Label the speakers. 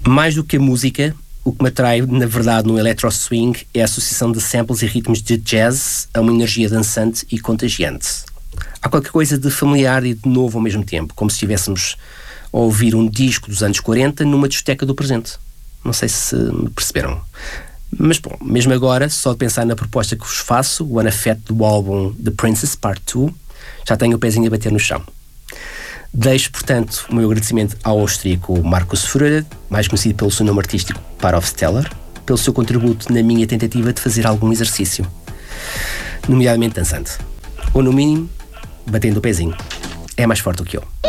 Speaker 1: Mais do que a música, o que me atrai, na verdade, no electro swing é a associação de samples e ritmos de jazz a uma energia dançante e contagiante. Há qualquer coisa de familiar e de novo ao mesmo tempo, como se estivéssemos a ouvir um disco dos anos 40 numa discoteca do presente. Não sei se me perceberam. Mas bom, mesmo agora, só de pensar na proposta que vos faço, o Anafet do álbum The Princess Part 2, já tenho o pezinho a bater no chão. Deixo, portanto, o meu agradecimento ao austríaco Markus Fröhler, mais conhecido pelo seu nome artístico Parofsteller, pelo seu contributo na minha tentativa de fazer algum exercício, nomeadamente dançante. Ou, no mínimo, batendo o pezinho. É mais forte do que eu.